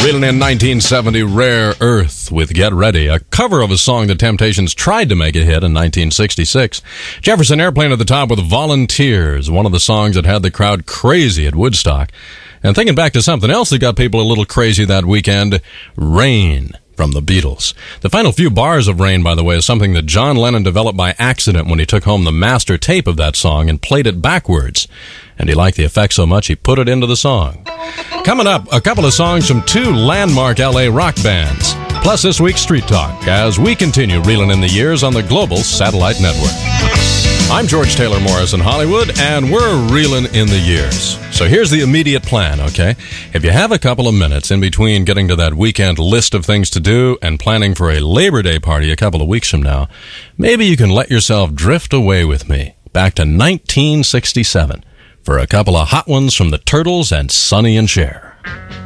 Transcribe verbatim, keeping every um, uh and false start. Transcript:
Reeling in nineteen seventy, Rare Earth with Get Ready, a cover of a song the Temptations tried to make a hit in nineteen sixty-six. Jefferson Airplane at the top with Volunteers, one of the songs that had the crowd crazy at Woodstock. And thinking back to something else that got people a little crazy that weekend, Rain from the Beatles. The final few bars of Rain, by the way, is something that John Lennon developed by accident when he took home the master tape of that song and played it backwards. And he liked the effect so much he put it into the song. Coming up, a couple of songs from two landmark L A rock bands. Plus this week's Street Talk as we continue reeling in the years on the Global Satellite Network. I'm George Taylor Morris in Hollywood, and we're reeling in the years. So here's the immediate plan, okay? If you have a couple of minutes in between getting to that weekend list of things to do and planning for a Labor Day party a couple of weeks from now, maybe you can let yourself drift away with me back to nineteen sixty-seven for a couple of hot ones from the Turtles and Sonny and Cher.